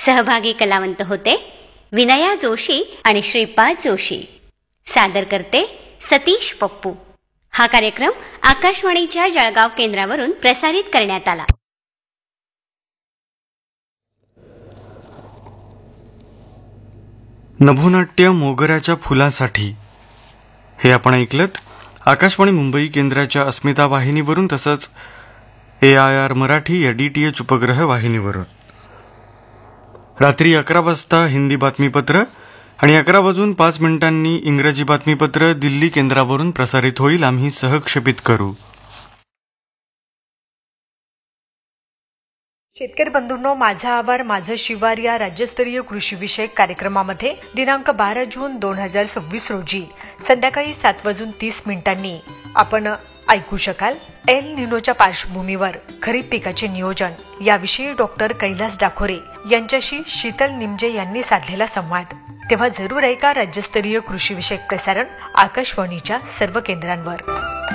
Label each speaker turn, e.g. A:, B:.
A: सहभागी कलावंत होते विनया जोशी आणि श्रीपाद जोशी. सादर करते सतीश पप्पू. हा कार्यक्रम आकाशवाणीच्या जळगाव केंद्रावरून प्रसारित करण्यात आला.
B: नभोनाट्य मोगऱ्याच्या फुलासाठी हे आपण ऐकलत आकाशवाणी मुंबई केंद्राच्या अस्मिता वाहिनीवरून, तसंच AIR मराठी या DTH उपग्रह वाहिनीवरून. रात्री 11 वाजता हिंदी बातमीपत्र आणि 11:05 इंग्रजी बातमीपत्र दिल्ली केंद्रावरून प्रसारित होईल. आम्ही सहक्षेपित करू.
C: शेतकरी बंधूंनो, माझा आवार माझं शिवार या राज्यस्तरीय कृषीविषयक कार्यक्रमामध्ये दिनांक 12 जून 2026 रोजी संध्याकाळी 7:30 आपण ऐकू शकाल एल निनोच्या पार्श्वभूमीवर खरीप पिकाचे नियोजन याविषयी डॉक्टर कैलास डाखोरे यांच्याशी शीतल निमजे यांनी साधलेला संवाद. तेव्हा जरूर ऐका राज्यस्तरीय कृषीविषयक प्रसारण आकाशवाणीच्या सर्व केंद्रांवर.